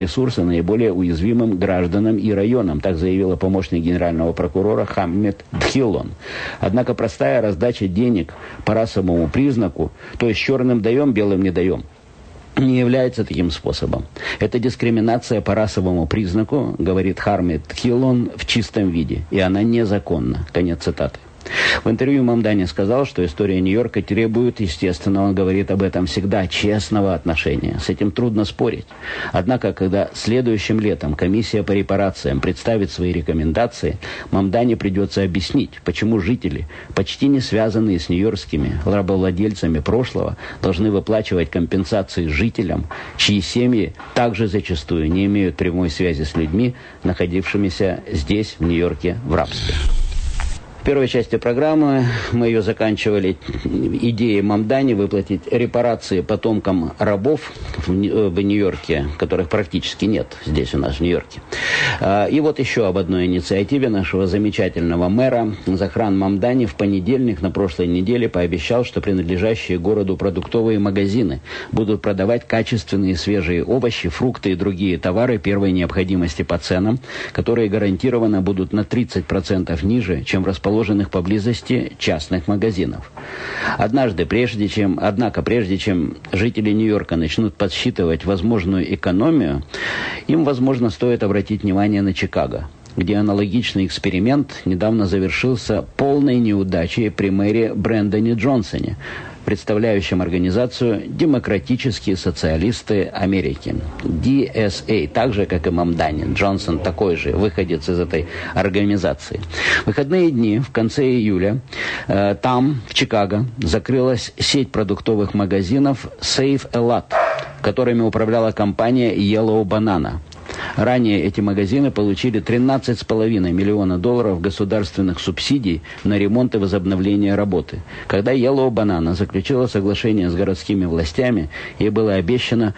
ресурсы наиболее уязвимым гражданам и районам, так заявила помощник генерального прокурора Хаммет Дхиллон. Однако простая раздача денег по расовому признаку, то есть черным даем, белым не даем, не является таким способом. Это дискриминация по расовому признаку, говорит Хаммет Дхиллон, в чистом виде, и она незаконна. Конец цитаты. В интервью Мамдани сказал, что история Нью-Йорка требует, естественно, он говорит об этом всегда, честного отношения. С этим трудно спорить. Однако, когда следующим летом комиссия по репарациям представит свои рекомендации, Мамдани придется объяснить, почему жители, почти не связанные с нью-йоркскими рабовладельцами прошлого, должны выплачивать компенсации жителям, чьи семьи также зачастую не имеют прямой связи с людьми, находившимися здесь, в Нью-Йорке, в рабстве. В первой части программы мы ее заканчивали идеей Мамдани выплатить репарации потомкам рабов в Нью-Йорке, которых практически нет здесь у нас в Нью-Йорке. И вот еще об одной инициативе нашего замечательного мэра. Захран Мамдани в понедельник на прошлой неделе пообещал, что принадлежащие городу продуктовые магазины будут продавать качественные свежие овощи, фрукты и другие товары первой необходимости по ценам, которые гарантированно будут на 30% ниже, чем в расположенных поблизости частных магазинов. Однако, прежде чем жители Нью-Йорка начнут подсчитывать возможную экономию, им, возможно, стоит обратить внимание на Чикаго, где аналогичный эксперимент недавно завершился полной неудачей при мэре Брэндоне Джонсоне, представляющим организацию «Демократические социалисты Америки» DSA, так же, как и Мамдани. Джонсон такой же, выходец из этой организации. В выходные дни, в конце июля, там, в Чикаго, закрылась сеть продуктовых магазинов Save a Lot, которыми управляла компания Yellow Banana. Ранее эти магазины получили $13,5 миллиона государственных субсидий на ремонт и возобновление работы. Когда Yellow Banana заключила соглашение с городскими властями, ей было обещано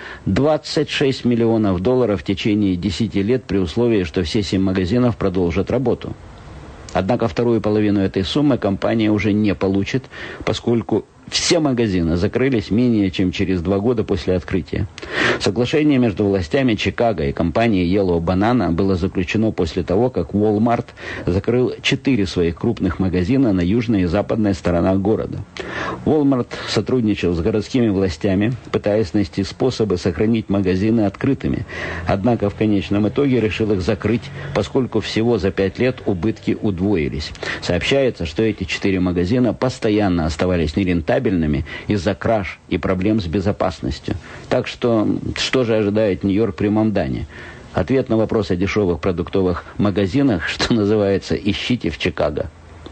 $26 миллионов в течение 10 лет при условии, что все 7 магазинов продолжат работу. Однако вторую половину этой суммы компания уже не получит, поскольку все магазины закрылись менее чем через 2 года после открытия. Соглашение между властями Чикаго и компанией Yellow Banana было заключено после того, как Walmart закрыл 4 своих крупных магазина на южной и западной сторонах города. Walmart сотрудничал с городскими властями, пытаясь найти способы сохранить магазины открытыми. Однако в конечном итоге решил их закрыть, поскольку всего за 5 лет убытки удвоились. Сообщается, что эти 4 магазина постоянно оставались нерентабельными из-за краж и проблем с безопасностью. Так что же ожидает Нью-Йорк при Мамдани? Ответ на вопрос о дешевых продуктовых магазинах, что называется, ищите в Чикаго.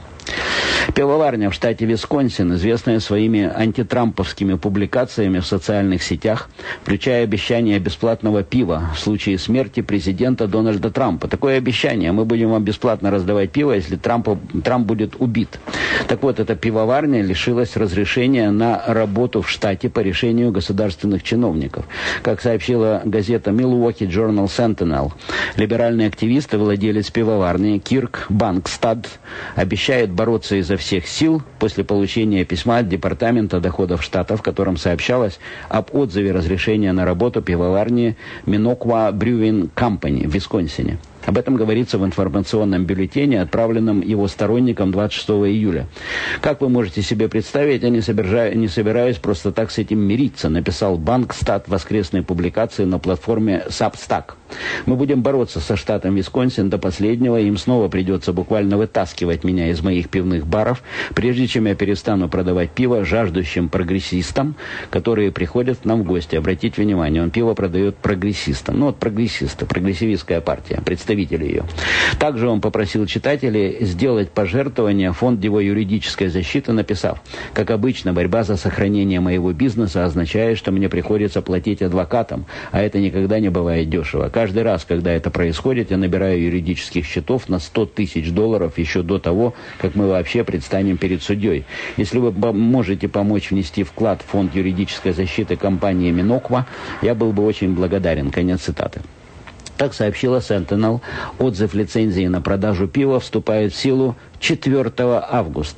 Пивоварня в штате Висконсин, известная своими антитрамповскими публикациями в социальных сетях, включая обещание бесплатного пива в случае смерти президента Дональда Трампа. Такое обещание: мы будем вам бесплатно раздавать пиво, если Трамп будет убит. Так вот, эта пивоварня лишилась разрешения на работу в штате по решению государственных чиновников. Как сообщила газета Milwaukee Journal Sentinel, либеральный активист и владелец пивоварни Кирк Банкстад обещает бороться изо всех сил после получения письма от Департамента доходов штата, в котором сообщалось об отзыве разрешения на работу пивоварни Minocqua Brewing Company в Висконсине. Об этом говорится в информационном бюллетене, отправленном его сторонникам 26 июля. «Как вы можете себе представить, я не собираюсь просто так с этим мириться», написал Банкстад в воскресной публикации на платформе Substack. «Мы будем бороться со штатом Висконсин до последнего, и им снова придется буквально вытаскивать меня из моих пивных баров, прежде чем я перестану продавать пиво жаждущим прогрессистам, которые приходят к нам в гости». Обратите внимание, он пиво продает прогрессистам. Прогрессисты, прогрессивистская партия, представители ее. Также он попросил читателей сделать пожертвование в фонд его юридической защиты, написав: «Как обычно, борьба за сохранение моего бизнеса означает, что мне приходится платить адвокатам, а это никогда не бывает дешево. Каждый раз, когда это происходит, я набираю юридических счетов на $100 тысяч еще до того, как мы вообще предстанем перед судьей. Если вы можете помочь внести вклад в фонд юридической защиты компании Minocqua, я был бы очень благодарен». Конец цитаты. Так сообщила Sentinel, отзыв лицензии на продажу пива вступает в силу 4 августа.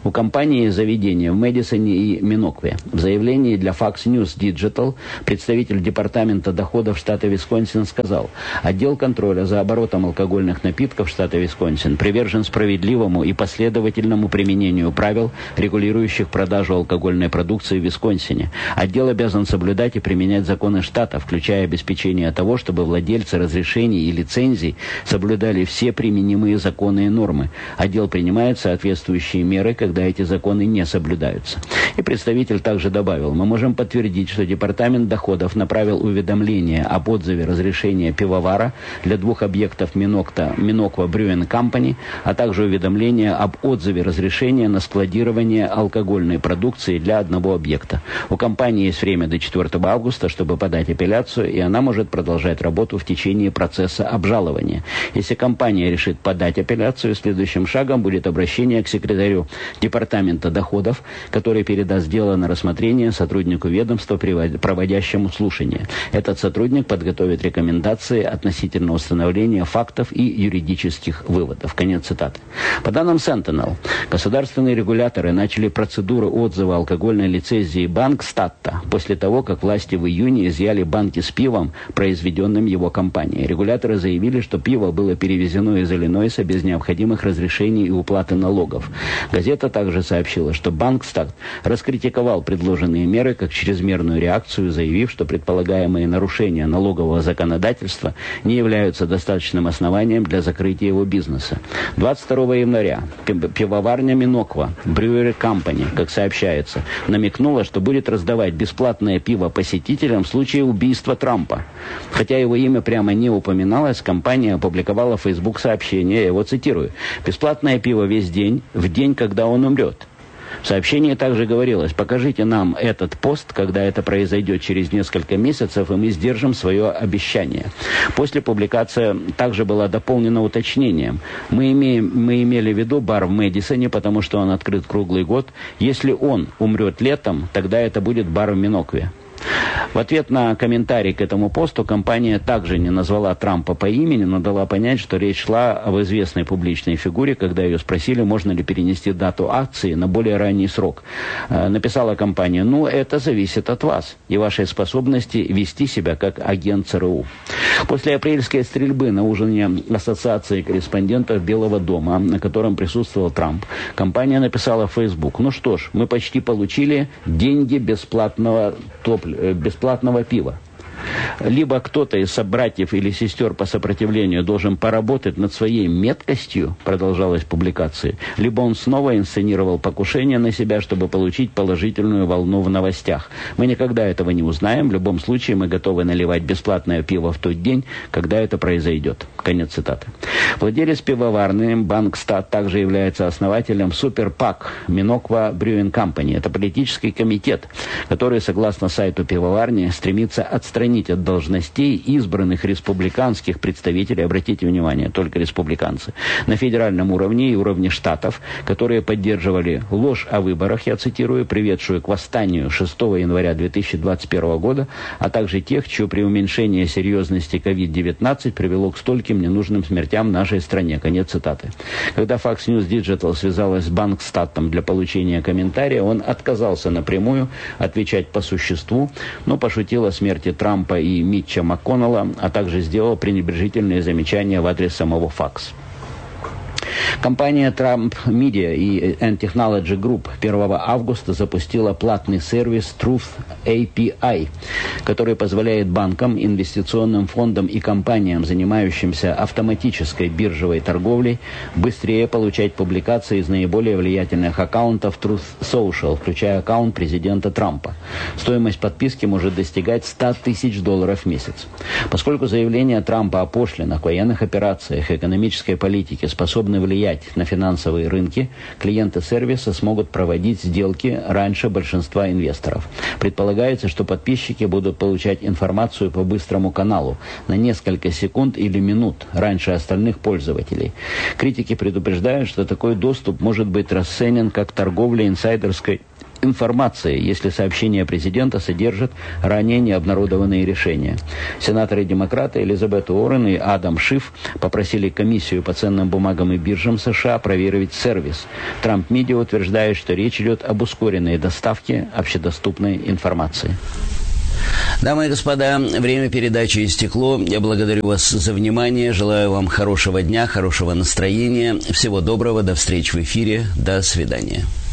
У компании заведения в Мэдисоне и Минокве. В заявлении для Fox News Digital представитель департамента доходов штата Висконсин сказал: отдел контроля за оборотом алкогольных напитков штата Висконсин привержен справедливому и последовательному применению правил, регулирующих продажу алкогольной продукции в Висконсине. Отдел обязан соблюдать и применять законы штата, включая обеспечение того, чтобы владельцы разрешений и лицензий соблюдали все применимые законы и нормы. Отдел принимает соответствующие меры, когда эти законы не соблюдаются. И представитель также добавил: мы можем подтвердить, что Департамент доходов направил уведомление об отзыве разрешения пивовара для 2 объектов Minocqua Brewing Company, а также уведомление об отзыве разрешения на складирование алкогольной продукции для 1 объекта. У компании есть время до 4 августа, чтобы подать апелляцию, и она может продолжать работу в течение процесса обжалования. Если компания решит подать апелляцию, следующим шагом будет обращение к секретарю Департамента доходов, который передаст дело на рассмотрение сотруднику ведомства, проводящему слушание. Этот сотрудник подготовит рекомендации относительно установления фактов и юридических выводов. Конец цитаты. По данным Sentinel, государственные регуляторы начали процедуру отзыва алкогольной лицензии Банкстатта после того, как власти в июне изъяли банки с пивом, произведенным его компанией. Регуляторы заявили, что пиво было перевезено из Иллинойса без необходимых разрешений и уплаты налогов. Газета также сообщила, что Банкстатт раскритиковал предложенные меры как чрезмерную реакцию, заявив, что предполагаемые нарушения налогового законодательства не являются достаточным основанием для закрытия его бизнеса. 22 января пивоварня Minocqua Brewery Company, как сообщается, намекнула, что будет раздавать бесплатное пиво посетителям в случае убийства Трампа. Хотя его имя прямо не упоминалось, компания опубликовала в Facebook сообщение, я его цитирую: «Бесплатное пиво весь день, в день, когда он умрет». В сообщении также говорилось: покажите нам этот пост, когда это произойдет через несколько месяцев, и мы сдержим свое обещание. После публикации также была дополнена уточнением: мы имели в виду бар в Мэдисоне, потому что он открыт круглый год. Если он умрет летом, тогда это будет бар в Минокве. В ответ на комментарий к этому посту компания также не назвала Трампа по имени, но дала понять, что речь шла об известной публичной фигуре, когда ее спросили, можно ли перенести дату акции на более ранний срок. Написала компания: ну, это зависит от вас и вашей способности вести себя как агент ЦРУ. После апрельской стрельбы на ужине Ассоциации корреспондентов Белого дома, на котором присутствовал Трамп, компания написала в Facebook: ну что ж, мы почти получили деньги бесплатного пива. Либо кто-то из собратьев или сестер по сопротивлению должен поработать над своей меткостью, продолжалась публикация, либо он снова инсценировал покушение на себя, чтобы получить положительную волну в новостях. Мы никогда этого не узнаем. В любом случае мы готовы наливать бесплатное пиво в тот день, когда это произойдет. Конец цитаты. Владелец пивоварни Банкстатт также является основателем Суперпак Minocqua Brewing Company. Это политический комитет, который, согласно сайту пивоварни, стремится отстранить от должностей избранных республиканских представителей, обратите внимание, только республиканцы, на федеральном уровне и уровне штатов, которые поддерживали ложь о выборах, я цитирую, приведшую к восстанию 6 января 2021 года, а также тех, чье преуменьшение серьезности COVID-19 привело к стольким ненужным смертям в нашей стране. Конец цитаты. Когда Fox News Digital связалась с Банкстаттом для получения комментария, он отказался напрямую отвечать по существу, но пошутил о смерти Трампа и Митча МакКоннелла, а также сделал пренебрежительные замечания в адрес самого Fox. Компания Trump Media и N-Technology Group 1 августа запустила платный сервис Truth API, который позволяет банкам, инвестиционным фондам и компаниям, занимающимся автоматической биржевой торговлей, быстрее получать публикации из наиболее влиятельных аккаунтов Truth Social, включая аккаунт президента Трампа. Стоимость подписки может достигать $100 тысяч в месяц. Поскольку заявления Трампа о пошлинах, военных операциях и экономической политике способны влиять на финансовые рынки, клиенты сервиса смогут проводить сделки раньше большинства инвесторов. Предполагается, что подписчики будут получать информацию по быстрому каналу на несколько секунд или минут раньше остальных пользователей. Критики предупреждают, что такой доступ может быть расценен как торговля инсайдерской информации, если сообщение президента содержит ранее не обнародованные решения. Сенаторы-демократы Элизабет Уоррен и Адам Шиф попросили комиссию по ценным бумагам и биржам США проверить сервис. Трамп-медиа утверждает, что речь идет об ускоренной доставке общедоступной информации. Дамы и господа, время передачи истекло. Я благодарю вас за внимание. Желаю вам хорошего дня, хорошего настроения. Всего доброго. До встречи в эфире. До свидания.